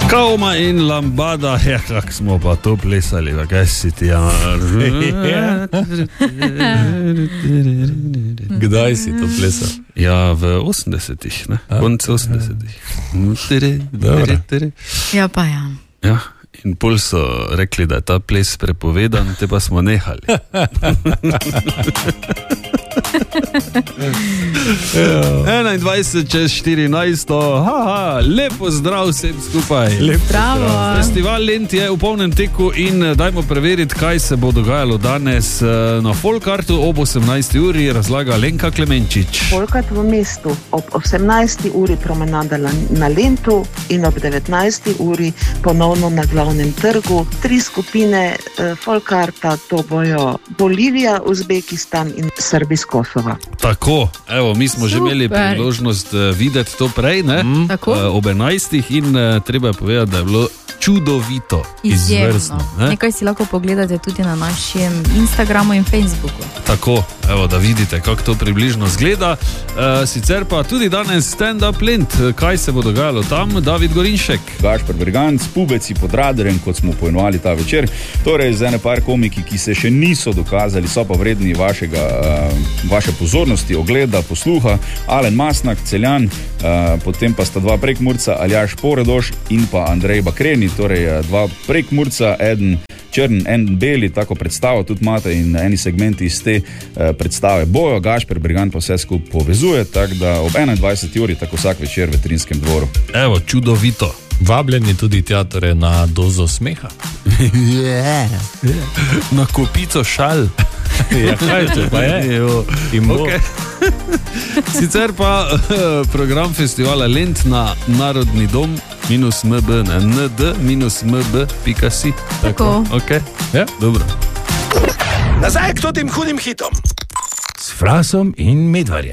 Kaoma in Lambada, kak smo pa to plesali, kaj si ti, ja. Kdaj si to plesal? Ja, v 80-ih, ne? Konec 80-ih. Ja, pa ja. Ja, in pol so rekli, da je ta ples prepovedan, te pa smo nehali. 21 čez 14, lepo zdrav vsem skupaj. Zdravo. Festival Lent je v polnem teku in dajmo preveriti, kaj se bo dogajalo danes na Folkartu ob 18. uri, razlaga Lenka Klemenčič. Folkart v mestu ob 18. uri promenada na Lentu in ob 19. uri ponovno na glavnem trgu. 3 skupine Folkarta, to bojo Bolivija, Uzbekistan in Srbi iz Kosova. Tako, evo, mi smo že imeli priložnost videti to prej, ne? Ob 11. in treba je povedati, da je bilo čudovito. Izvrstno. Nekaj si lahko pogledate tudi na našem Instagramu in Facebooku. Tako, evo, da vidite, kako to približno zgleda. Sicer pa tudi danes stand-up Lent. Kaj se bo dogajalo tam? David Gorinšek. Gašper Berganc, Pubeci pod radarjem, kot smo poimenovali ta večer. Torej, z ene par komiki, ki se še niso dokazali, so pa vredni vaše pozornosti, ogleda, posluha. Alen Masnak, Celjan, potem pa sta 2 Prekmurca, Aljaž Poredoš in pa Andrej Bakreni. Torej, 2 Prekmurca, eden črn, en beli, tako predstavo tudi imate in eni segmenti iz te predstave bojo. Gašper Bergan pa vse skupaj povezuje, tako da ob 21. uri, tako vsak večer v Trinskem dvoru. Evo, čudovito. Vabljeni tudi teatre na dozo smeha. Na kopico šal. Ja, kaj če pa je? Okay. Sicer pa program festivala Lent na Narodni dom -mb, ne, nd-mb.si. Tako. Ok, ja, dobro. Nazaj k tem hudim hitom. S Frasom in Medvarjem.